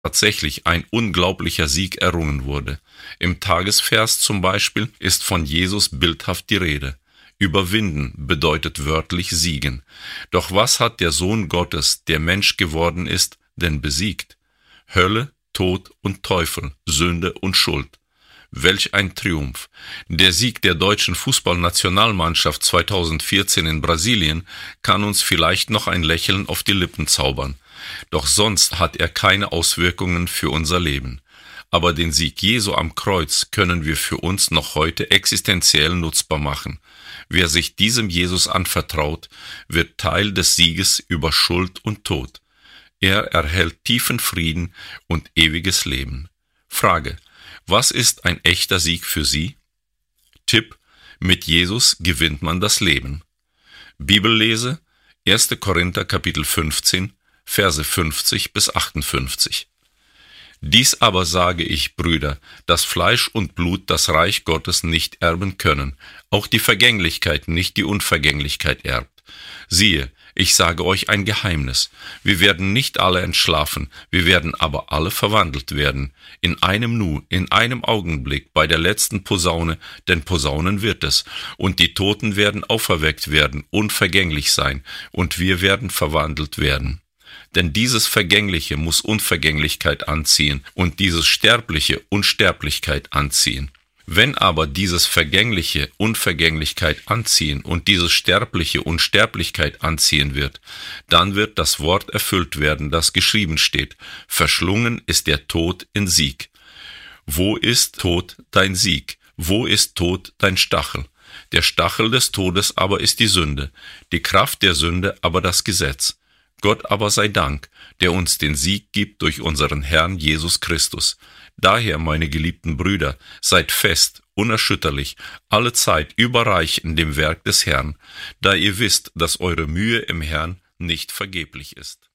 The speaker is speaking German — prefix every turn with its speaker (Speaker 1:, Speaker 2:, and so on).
Speaker 1: tatsächlich ein unglaublicher Sieg errungen wurde. Im Tagesvers zum Beispiel ist von Jesus bildhaft die Rede. Überwinden bedeutet wörtlich siegen. Doch was hat der Sohn Gottes, der Mensch geworden ist, denn besiegt? Hölle, Tod und Teufel, Sünde und Schuld. Welch ein Triumph! Der Sieg der deutschen Fußballnationalmannschaft 2014 in Brasilien kann uns vielleicht noch ein Lächeln auf die Lippen zaubern. Doch sonst hat er keine Auswirkungen für unser Leben. Aber den Sieg Jesu am Kreuz können wir für uns noch heute existenziell nutzbar machen. Wer sich diesem Jesus anvertraut, wird Teil des Sieges über Schuld und Tod. Er erhält tiefen Frieden und ewiges Leben. Frage: Was ist ein echter Sieg für Sie? Tipp: Mit Jesus gewinnt man das Leben. Bibellese: 1. Korinther Kapitel 15, Verse 50 bis 58. Dies aber sage ich, Brüder, dass Fleisch und Blut das Reich Gottes nicht erben können, auch die Vergänglichkeit nicht die Unvergänglichkeit erbt. Siehe, ich sage euch ein Geheimnis. Wir werden nicht alle entschlafen, wir werden aber alle verwandelt werden. In einem Nu, in einem Augenblick, bei der letzten Posaune, denn Posaunen wird es. Und die Toten werden auferweckt werden, unvergänglich sein, und wir werden verwandelt werden. Denn dieses Vergängliche muss Unvergänglichkeit anziehen und dieses Sterbliche Unsterblichkeit anziehen. Wenn aber dieses Vergängliche Unvergänglichkeit anziehen und dieses Sterbliche Unsterblichkeit anziehen wird, dann wird das Wort erfüllt werden, das geschrieben steht: Verschlungen ist der Tod in Sieg. Wo ist, Tod, dein Sieg? Wo ist, Tod, dein Stachel? Der Stachel des Todes aber ist die Sünde, die Kraft der Sünde aber das Gesetz. Gott aber sei Dank, der uns den Sieg gibt durch unseren Herrn Jesus Christus. Daher, meine geliebten Brüder, seid fest, unerschütterlich, allezeit überreich in dem Werk des Herrn, da ihr wisst, dass eure Mühe im Herrn nicht vergeblich ist.